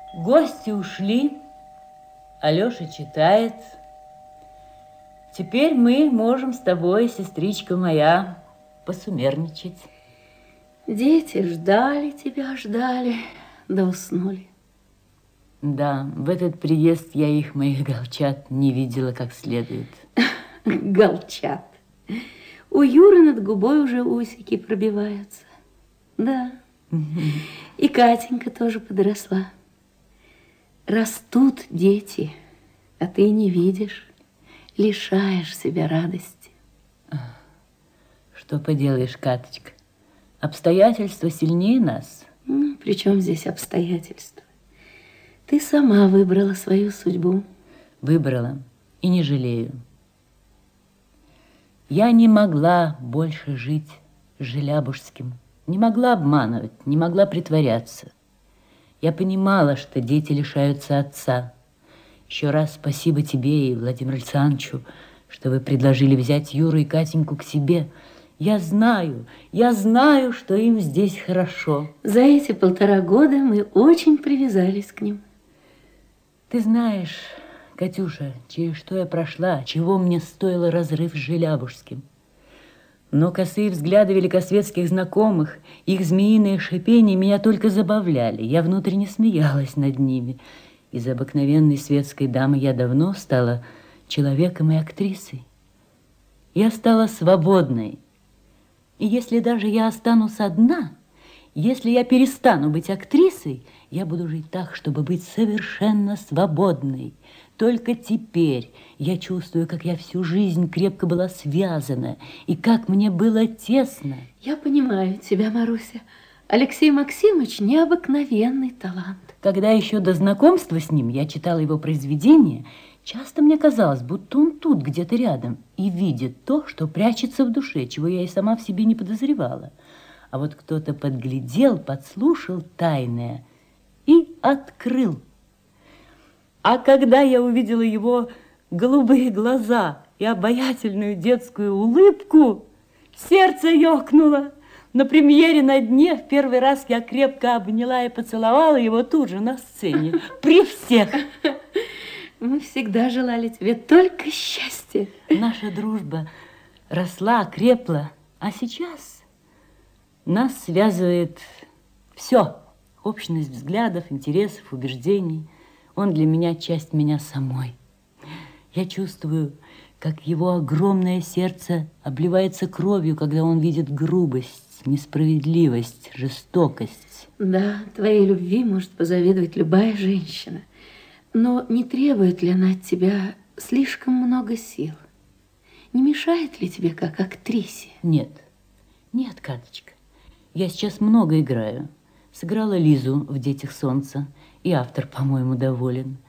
Гости ушли, Алеша читает. Теперь мы можем с тобой, сестричка моя, посумерничать. Дети ждали тебя, ждали, да уснули. Да, в этот приезд я их, моих голчат, не видела как следует. Голчат. У Юры над губой уже усики пробиваются. Да. И Катенька тоже подросла. Растут дети, а ты не видишь, лишаешь себя радости. Что поделаешь, Каточка? Обстоятельства сильнее нас. При чем здесь обстоятельства? Ты сама выбрала свою судьбу. Выбрала и не жалею. Я не могла больше жить с Желябужским. Не могла обманывать, не могла притворяться. Я понимала, что дети лишаются отца. Еще раз спасибо тебе и Владимиру Александровичу, что вы предложили взять Юру и Катеньку к себе. Я знаю, что им здесь хорошо. За эти 1,5 года мы очень привязались к ним. Ты знаешь, Катюша, через что я прошла, чего мне стоило разрыв с Желябужским. Но косые взгляды великосветских знакомых, их змеиные шипения меня только забавляли. Я внутренне смеялась над ними. Из обыкновенной светской дамы я давно стала человеком и актрисой. Я стала свободной. И если даже я останусь одна, если я перестану быть актрисой, я буду жить так, чтобы быть совершенно свободной. Только теперь я чувствую, как я всю жизнь крепко была связана, и как мне было тесно. Я понимаю тебя, Маруся. Алексей Максимович необыкновенный талант. Когда еще до знакомства с ним я читала его произведения, часто мне казалось, будто он тут, где-то рядом, и видит то, что прячется в душе, чего я и сама в себе не подозревала. А вот кто-то подглядел, подслушал тайное и открыл. А когда я увидела его голубые глаза и обаятельную детскую улыбку, сердце ёкнуло. На премьере на дне в первый раз я крепко обняла и поцеловала его тут же на сцене, при всех. Мы всегда желали тебе только счастья. Наша дружба росла, крепла, а сейчас нас связывает все. Общность взглядов, интересов, убеждений. Он для меня часть меня самой. Я чувствую, как его огромное сердце обливается кровью, когда он видит грубость, несправедливость, жестокость. Да, твоей любви может позавидовать любая женщина. Но не требует ли она от тебя слишком много сил? Не мешает ли тебе как актрисе? Нет, нет, Каточка. Я сейчас много играю. Сыграла Лизу в «Детях солнца», и автор, по-моему, доволен.